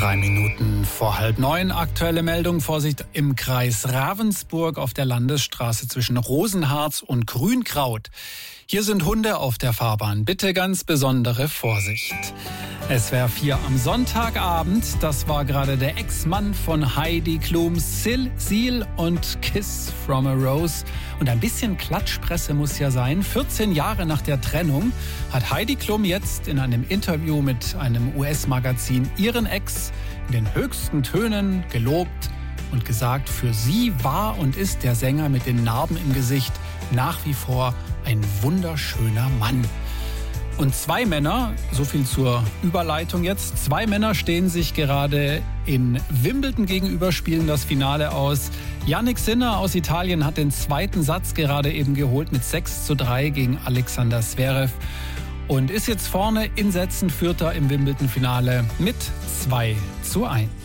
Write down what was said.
3 Minuten vor 8:30. Aktuelle Meldung. Vorsicht im Kreis Ravensburg auf der Landesstraße zwischen Rosenharz und Grünkraut. Hier sind Hunde auf der Fahrbahn. Bitte ganz besondere Vorsicht. SWR 4 am Sonntagabend. Das war gerade der Ex-Mann von Heidi Klum, Seal und Kiss from a Rose. Und ein bisschen Klatschpresse muss ja sein. 14 Jahre nach der Trennung hat Heidi Klum jetzt in einem Interview mit einem US-Magazin ihren Ex in den höchsten Tönen gelobt und gesagt, für sie war und ist der Sänger mit den Narben im Gesicht nach wie vor ein wunderschöner Mann. Und 2 Männer, so viel zur Überleitung jetzt, 2 Männer stehen sich gerade in Wimbledon gegenüber, spielen das Finale aus. Jannik Sinner aus Italien hat den zweiten Satz gerade eben geholt mit 6:3 gegen Alexander Zverev und ist jetzt vorne in Sätzen Vierter im Wimbledon-Finale mit 2:1.